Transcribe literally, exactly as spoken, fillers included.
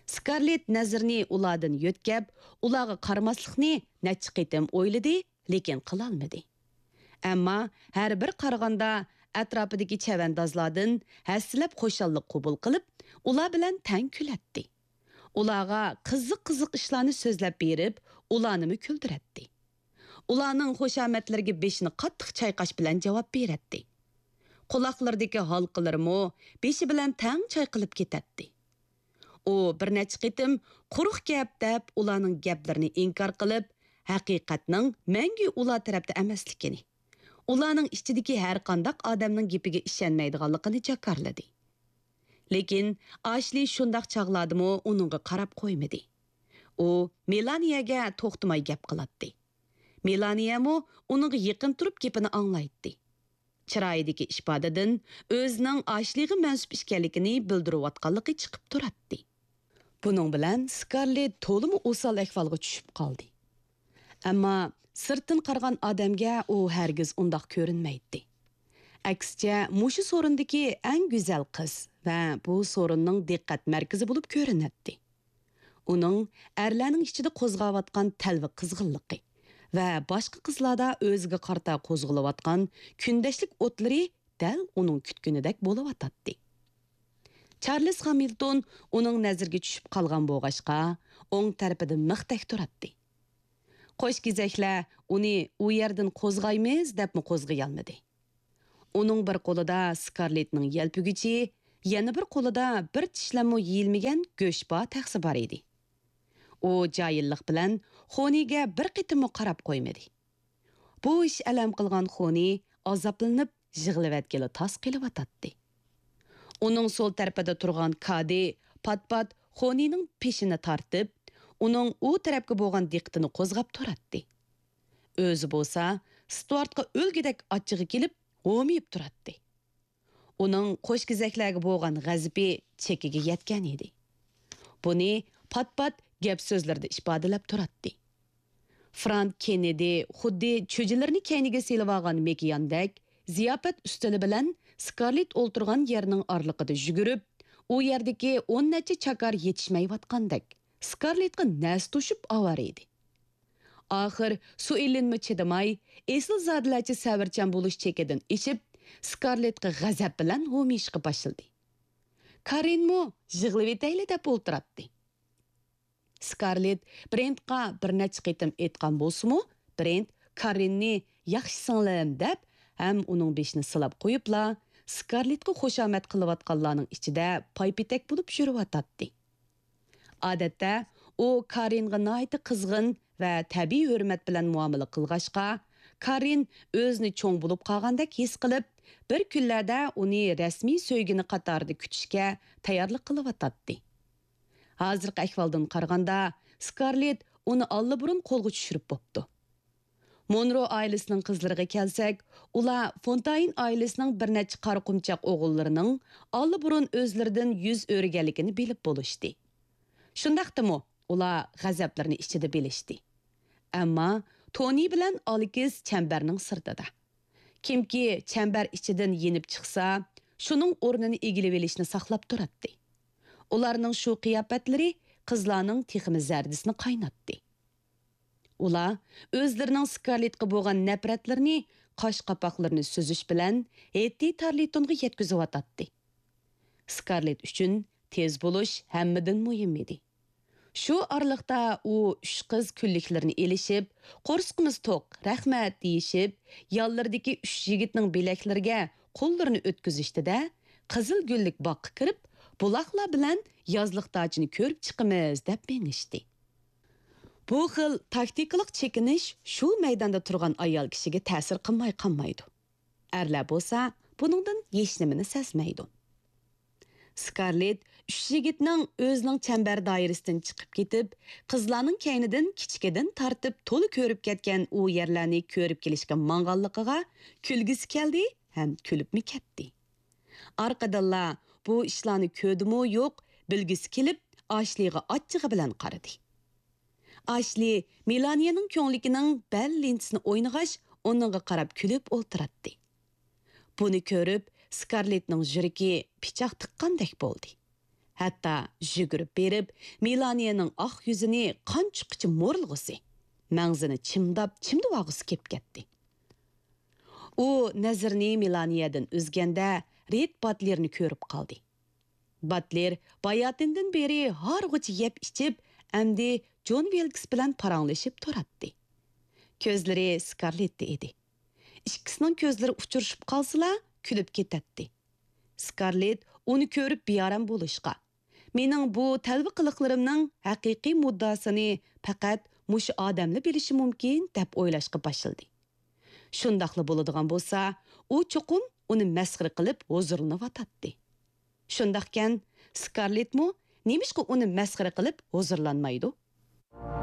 Skarlett nazarini ulardan yo'tkab, ularga qaramaslikni necha qitim o'yladi, lekin qila olmadi. Ammo har bir qaraganda atrofidagi chavandozlardan hassilab xo'shallik qabul qilib, ular bilan tang kulatdi. Ularga qiziq-qiziq ishlarni so'zlab berib, ularni kuldiratdi. Ularning xushomadlariga beshini qattiq chayqash bilan javob beradi. Quloqlaridagi halqalarimo beshi bilan tang chayqilib ketadi. U bir necha qitim quruq gap deb ularning gaplarini inkor qilib, haqiqatning mangu ular tarafda emasligini, ularning ichidagi har qanday odamning gapiga ishonmaydiganligini jakarladi. Lekin Ashli shundaq chaqladimi uningga qarab qo'ymadi. U Melaniyaga to'xtamay gap qiladi. Melaniya mo uningga yaqin turib gapini anglaydi. Chiroyidagi ifodadan o'zining Ashliga mansub ekanligini bildirayotganligi chiqib turadi. Buning bilan Skarlett to'liq o'sal ahvolga tushib qoldi. Ammo sirtdan qaragan odamga u hargiz undaq ko'rinmaydi. Aksicha, mushu sorundagi eng go'zal qiz va bu sorunning diqqat markazi bo'lib ko'rinadi. Uning erlarning ichida qo'zg'ayotgan talvi qizg'inligi va boshqa qizlarda o'ziga qarta qo'zg'alayotgan kundashlik o'tlari dal uning kutgunidek bo'layotdi. Charles Hamilton uning nazariga tushib qolgan bo'g'ashqa, o'ng tarafida mixdak turadi. Qo'shgizaklar uni u yerdan qo'zg'aymiz debmi qo'zg'ay olmadi. Uning bir qo'lida Skarlettning yelpigichi, yana bir qo'lida bir tishlamo yeyilmagan go'shba taxsi bor edi. U joyillik bilan Xoniga bir qitimmo qarab qo'ymadi. Bu ish alam qilgan Xoni azoblanib, yig'lavatgili tas qilyotdi. Uning so'l tarafida turgan Kadi pat-pat Xonining peshini tortib, uning u tarafga bo'lgan diqqatini qo'zg'ab turadi. O'zi bo'lsa, Stuartga o'lgidek achchig'i kelib, o'miyib turadi. Uning qo'shgizaklarga bo'lgan g'azabi chekiga yetgan edi. Buni pat-pat gap so'zlarda ifodalab turadi. Frank Kennedy xuddi cho'jilarni kayniga selib olgan mekiyandek, ziyofat ustuli bilan Skarlett o'ltirgan yerning orliqida yugurib, u yerdagi o'n necha chakar yetishmayotgandek Skarlettga nas to'shib avar edi. Oxir su ilinmi chidamay, esl zodlarcha savrchan bo'lish chekidan ishib, Skarlettga g'azab bilan o'mishga boshladi. Karinmo yig'lab etayli deb o'ltiradi. Skarlett Brentga bir necha qitim aytgan bo'lsa-mu, Brent Karinni yaxshi singlim deb ham uning beshini silab qo'yibla, Skarlettga xushomat qilayotganlarning ichida paypitak bo'lib yuriyotdi. Odatda u Karinga nihoyat qizg'in va tabiiy hurmat bilan muomala qilg'ashqa, Karin o'zini cho'ng bo'lib qolgandek his qilib, bir kunlarda uni rasmiy so'ygini qatorida kutishga tayyorlik qilyotdi. Hozirgi ahvoldan qaraganda Skarlett uni allaburun qo'lga tushirib bo'pti. Monro oilasining qizlariga kelsak, ular Fontaine oilasining bir necha qaraqumchoq o'g'illarining allaburun o'zlaridan yuz o'rganligini bilib bo'lishdi. Shundaqdimi, ular g'azablarini ichida bilishdi. Ammo Toni bilan Alikiz chambarning sirtida. Kimki chambar ichidan yenib chiqsa, shuning o'rnini egilib olishni saqlab turadi. Ularning shu qiyofatlari qizlarning texmi zardisini qaynatdi. Ular o'zlarining Skarlettga bo'lgan nafratlarini, qosh qapoqlarini suzish bilan Hetty Tarletonga yetkazib Skarlett uchun tez bo'lish hammadan muhim edi. Shu orliqda u uch qiz kunliklarini elishib, qo'rsqimiz to'q, rahmat deyishib, yollardagi uch yigitning bilaklariga qo'llarini o'tkazishdi-da, qizil gullik boqqa kirib, buloqlar bilan yozliq tojini ko'rib chiqamiz deb mengishdi. Bu xil taktikalik chekinish shu maydonda turgan ayol kishiga ta'sir qilmay qolmaydi. Erlar bo'lsa, buningdan hech nimani sezmaydi. Skarlett uch yigitning o'zining chambar doirasidan chiqib ketib, qizlarning kaynidan kichkidan tortib to'li ko'rib ketgan u yerlarni ko'rib kelishga mang'anligiga kulgisi keldi ham kulibmi ketdi. Arqadalla bu ishlarni ko'rdimi yo'q, bilgisi kelib, Ashliga achchig'i bilan qaradi. Ashli Melaniyaning ko'ngligining bal lentisini o'ynag'ash, uningga qarab kulib o'ltiradi. Buni ko'rib, Skarlettning yuragi pichoq tiqqandek bo'ldi. Hatto жүгіріп berib, Melaniyaning oq yuzini qon chiqqichi mo'rilg'isi, mangzini chimdab, chimdivog'isi kep ketdi. U nazarini Melaniyadan o'zganda Red Butlerni ko'rib qoldi. Butler bayotindan beri harg'uchi yeb ichib, amdi John Wilkes bilan paranglashib turatdi. Ko'zlari Scarlettda edi. Ikkisining ko'zlari uchrashib qolsala, kulib ketadi. Scarlett uni ko'rib bearam bo'lishqa, mening bu talbi qiliqlarimning haqiqiy muddasini faqat mush odamni bilishi mumkin deb o'ylashga boshladi. Shundaqli bo'ladigan bo'lsa, u cho'qim uni masxara qilib huzurlanib Shundaqkan Scarlettmi nimishqa uni masxara qilib huzurlanmaydi?